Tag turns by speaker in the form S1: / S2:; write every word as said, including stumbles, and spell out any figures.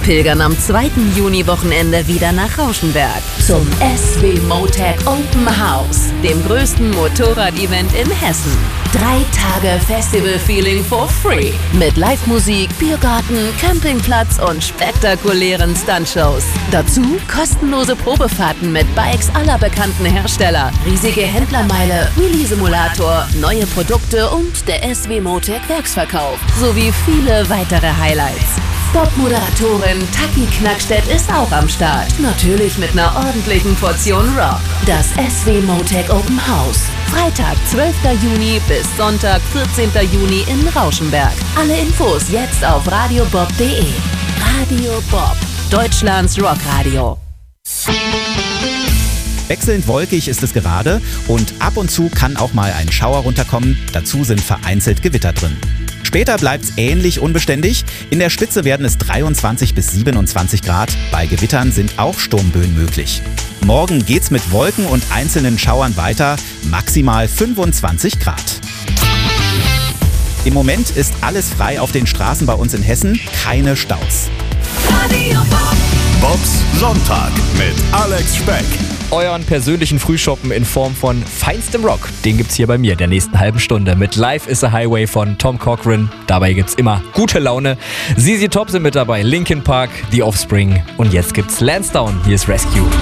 S1: pilgern am zweiten Juni-Wochenende wieder nach Rauschenberg zum S W Motec Open House, dem größten Motorrad-Event in Hessen. Drei Tage Festival-Feeling for free mit Live-Musik, Biergarten, Campingplatz und spektakulären Stuntshows. Dazu kostenlose Probefahrten mit Bikes aller bekannten Hersteller, riesige Händlermeile, Wheelie-Simulator, neue Produkte und der S W Motec Werksverkauf sowie viele weitere Highlights. Bob-Moderatorin Taki Knackstedt ist auch am Start. Natürlich mit einer ordentlichen Portion Rock. Das S W Motec Open House. Freitag, zwölfter Juni bis Sonntag, vierzehnter Juni in Rauschenberg. Alle Infos jetzt auf radiobob punkt de. Radio Bob, Deutschlands Rockradio.
S2: Wechselnd wolkig ist es gerade und ab und zu kann auch mal ein Schauer runterkommen. Dazu sind vereinzelt Gewitter drin. Später bleibt es ähnlich unbeständig. In der Spitze werden es dreiundzwanzig bis siebenundzwanzig Grad. Bei Gewittern sind auch Sturmböen möglich. Morgen geht's mit Wolken und einzelnen Schauern weiter. Maximal fünfundzwanzig Grad. Im Moment ist alles frei auf den Straßen bei uns in Hessen. Keine Staus.
S3: Radio Bob. Bobs Sonntag mit Alex Speck.
S4: Euren persönlichen Frühschoppen in Form von feinstem Rock, den gibt's hier bei mir in der nächsten halben Stunde mit Life is a Highway von Tom Cochrane. Dabei gibt's immer gute Laune. Z Z Top sind mit dabei, Linkin Park, The Offspring und jetzt gibt's Lansdowne. Hier ist Rescue.